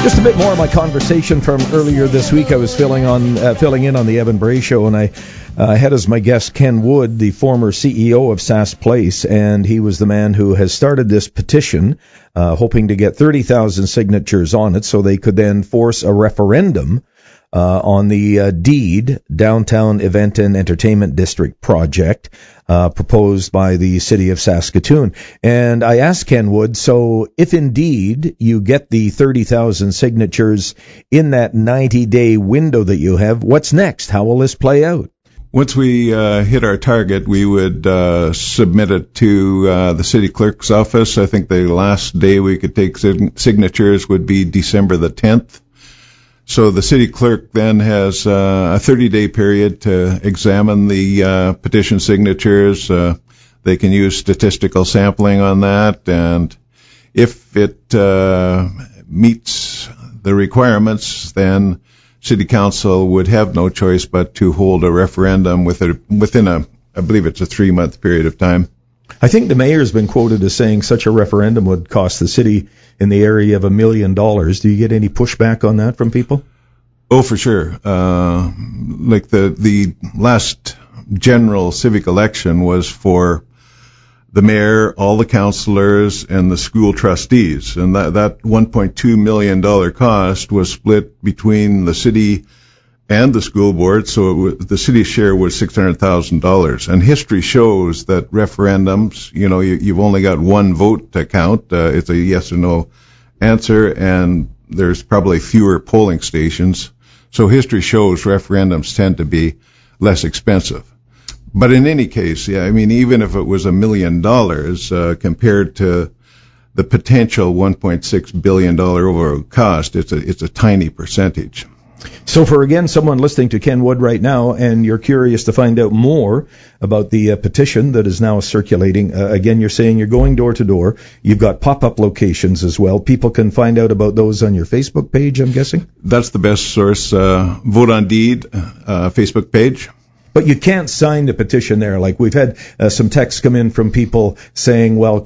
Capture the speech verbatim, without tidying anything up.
Just a bit more of my conversation from earlier this week. I was filling on uh, filling in on the Evan Bray Show, and I uh, had as my guest Ken Wood, the former C E O of Sass Place, and he was the man who has started this petition, uh, hoping to get thirty thousand signatures on it so they could then force a referendum Uh, on the uh, deed, Downtown Event and Entertainment District project, uh, proposed by the city of Saskatoon. And I asked Ken Wood, so if indeed you get the thirty thousand signatures in that ninety-day window that you have, what's next? How will this play out? Once we uh, hit our target, we would uh, submit it to uh, the city clerk's office. I think the last day we could take sig- signatures would be December the tenth. So the city clerk then has uh, a thirty-day period to examine the uh, petition signatures. Uh, they can use statistical sampling on that, and if it uh, meets the requirements, then city council would have no choice but to hold a referendum with a, within a, I believe it's a three-month period of time. I think the mayor's been quoted as saying such a referendum would cost the city in the area of a million dollars. Do you get any pushback on that from people? Oh, for sure. Uh, like the, the last general civic election was for the mayor, all the councillors, and the school trustees. And that, that one point two million dollars cost was split between the city and the school board, so it was, the city's share was six hundred thousand dollars. And history shows that referendums, you know, you, you've only got one vote to count. Uh, it's a yes or no answer, and there's probably fewer polling stations. So history shows referendums tend to be less expensive. But in any case, yeah, I mean, even if it was a million dollars uh, compared to the potential one point six billion dollars overall cost, it's a, it's a tiny percentage. So for, again, someone listening to Ken Wood right now, and you're curious to find out more about the uh, petition that is now circulating, uh, again, you're saying you're going door to door. You've got pop-up locations as well. People can find out about those on your Facebook page, I'm guessing? That's the best source. Uh, Vote on Deed, uh, Facebook page. But you can't sign the petition there. Like, we've had uh, some texts come in from people saying, well,